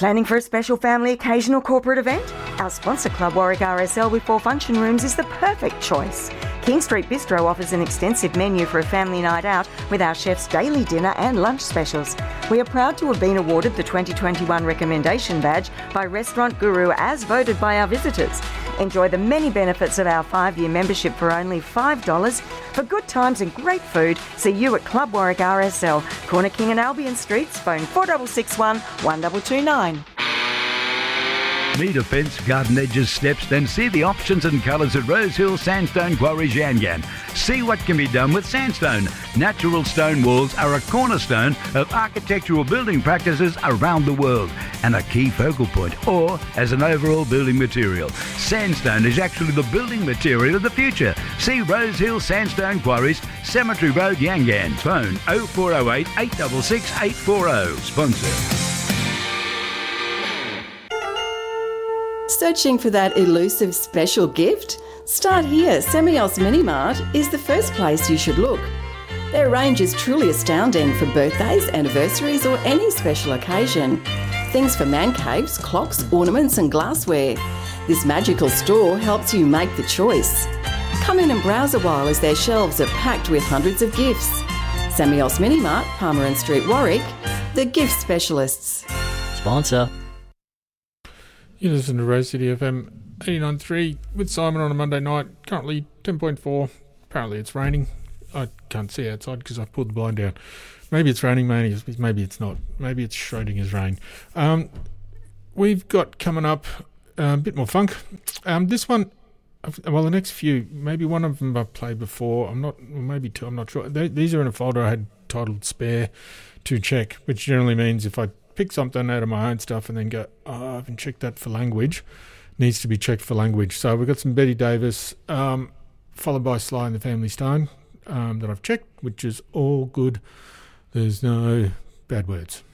Planning for a special family occasion or corporate event? Our sponsor Club Warwick RSL with 4 function rooms is the perfect choice. King Street Bistro offers an extensive menu for a family night out with our chef's daily dinner and lunch specials. We are proud to have been awarded the 2021 Recommendation Badge by Restaurant Guru as voted by our visitors. Enjoy the many benefits of our 5-year membership for only $5. For good times and great food, see you at Club Warwick RSL, Corner King and Albion Streets, phone 4661 1229. Need a fence, garden edges, steps? Then see the options and colours at Rosehill Sandstone Quarries Yangan. See what can be done with sandstone. Natural stone walls are a cornerstone of architectural building practices around the world and a key focal point, or as an overall building material. Sandstone is actually the building material of the future. See Rosehill Sandstone Quarries, Cemetery Road, Yangan. Phone 0408 866 840. Sponsor. Searching for that elusive special gift? Start here. Semios Mini Mart is the first place you should look. Their range is truly astounding for birthdays, anniversaries or any special occasion. Things for man caves, clocks, ornaments and glassware. This magical store helps you make the choice. Come in and browse a while as their shelves are packed with hundreds of gifts. Semios Mini Mart, Palmer and Street, Warwick, the gift specialists. Sponsor. You listen to Rose City FM 89.3 with Simon on a Monday night. Currently 10.4. Apparently it's raining. I can't see outside because I've pulled the blind down. Maybe it's raining, maybe it's not. Maybe it's Schrodinger's rain. We've got coming up a bit more funk. This one, well, the next few, maybe one of them I've played before. Maybe two, I'm not sure. These are in a folder I had titled Spare to Check, which generally means if I pick something out of my own stuff and then go, I haven't checked that for language, needs to be checked for language. So we've got some Betty Davis, followed by Sly and the Family Stone that I've checked, which is all good. There's no bad words.